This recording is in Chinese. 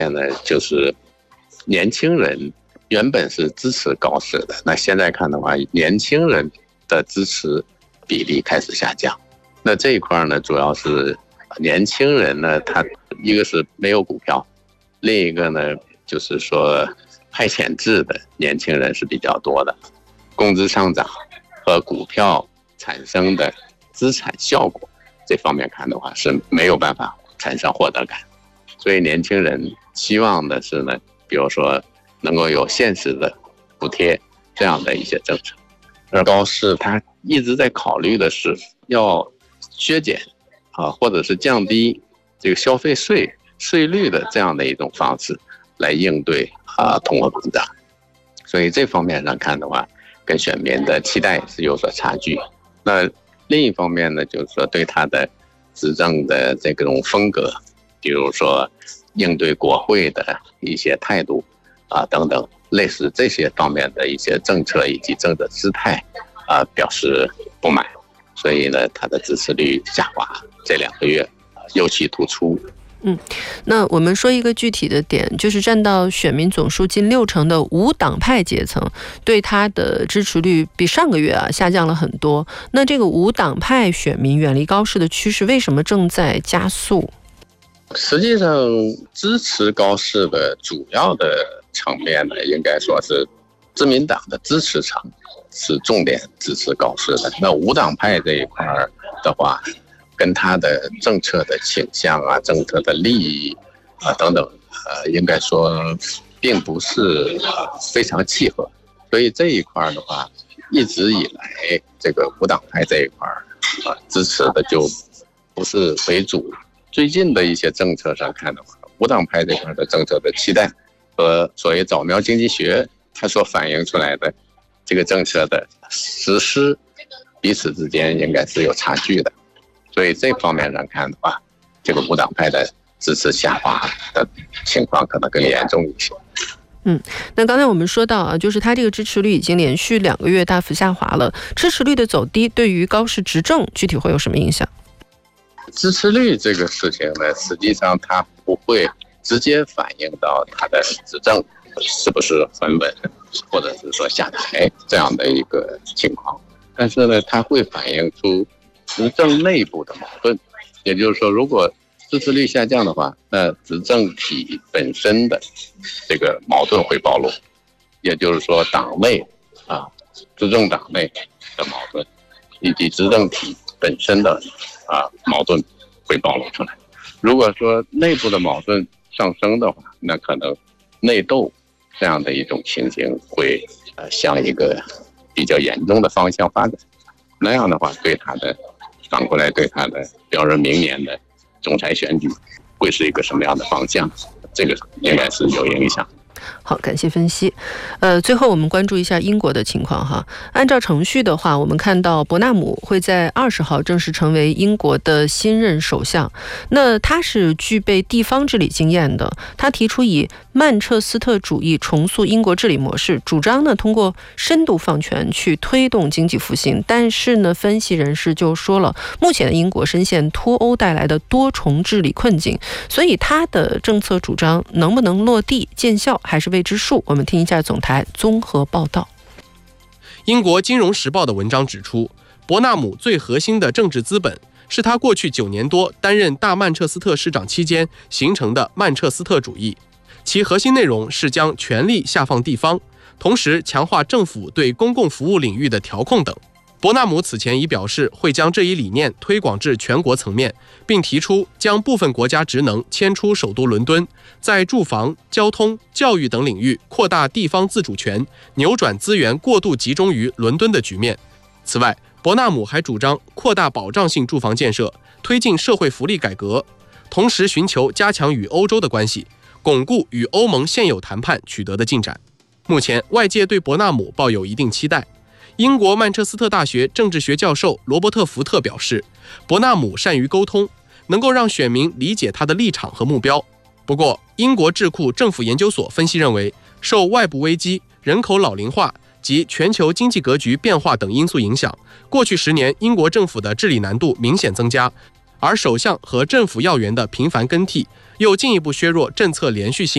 现在就是年轻人原本是支持高市的，那现在看的话，年轻人的支持比例开始下降。那这一块呢，主要是年轻人呢，他一个是没有股票，另一个呢就是说派遣制的年轻人是比较多的，工资上涨和股票产生的资产效果这方面看的话是没有办法产生获得感，所以年轻人希望的是呢，比如说能够有现实的补贴这样的一些政策。而高市他一直在考虑的是要削减或者是降低这个消费税率的这样的一种方式来应对通货膨胀，所以这方面上看的话，跟选民的期待是有所差距。那另一方面呢，就是说对他的执政的这种风格，比如说应对国会的一些态度等等，类似这些方面的一些政策以及政治姿态表示不满，所以呢，他的支持率下滑，这2个月尤其突出。 那我们说一个具体的点，就是占到选民总数近60%的无党派阶层，对他的支持率比上个月下降了很多。那这个无党派选民远离高市的趋势，为什么正在加速？ 实际上，支持高市的主要的层面呢，应该说是自民党的支持层是重点支持高市的。那无党派这一块的话，跟他的政策的倾向政策的利益等等应该说并不是非常契合，所以这一块的话，一直以来这个无党派这一块支持的就不是为主。最近的一些政策上看的话，无党派这块的政策的期待和所谓早苗经济学它所反映出来的这个政策的实施，彼此之间应该是有差距的。所以这方面上看的话，这个无党派的支持下滑的情况可能更严重一些。 那刚才我们说到就是他这个支持率已经连续2个月大幅下滑了，支持率的走低对于高市执政具体会有什么影响？ 支持率这个事情呢，实际上它不会直接反映到他的执政是不是很稳，或者是说下台这样的一个情况，但是呢，它会反映出执政内部的矛盾。也就是说，如果支持率下降的话，那执政体本身的这个矛盾会暴露，也就是说党内执政党内的矛盾以及执政体本身的矛盾会暴露出来。如果说内部的矛盾上升的话，那可能内斗这样的一种情形会向一个比较严重的方向发展。那样的话，反过来对他的，比如说明年的总裁选举会是一个什么样的方向，这个应该是有影响。 好，感谢分析。最后我们关注一下英国的情况哈。按照程序的话，我们看到伯纳姆会在20号正式成为英国的新任首相。那他是具备地方治理经验的，他提出以曼彻斯特主义重塑英国治理模式，主张呢通过深度放权去推动经济复兴。但是呢，分析人士就说了，目前的英国深陷脱欧带来的多重治理困境，所以他的政策主张能不能落地见效还是未知数。我们听一下总台综合报道。 英国金融时报的文章指出，伯纳姆最核心的政治资本是他过去9年多担任大曼彻斯特市长期间形成的曼彻斯特主义，其核心内容是将权力下放地方，同时强化政府对公共服务领域的调控等。伯纳姆此前已表示会将这一理念推广至全国层面，并提出将部分国家职能迁出首都伦敦，在住房、交通、教育等领域扩大地方自主权，扭转资源过度集中于伦敦的局面。此外，伯纳姆还主张扩大保障性住房建设，推进社会福利改革，同时寻求加强与欧洲的关系，巩固与欧盟现有谈判取得的进展。目前，外界对伯纳姆抱有一定期待。英国曼彻斯特大学政治学教授罗伯特·福特表示，伯纳姆善于沟通，能够让选民理解他的立场和目标。不过，英国智库政府研究所分析认为，受外部危机、人口老龄化及全球经济格局变化等因素影响，过去10年英国政府的治理难度明显增加，而首相和政府要员的频繁更替，又进一步削弱政策连续性。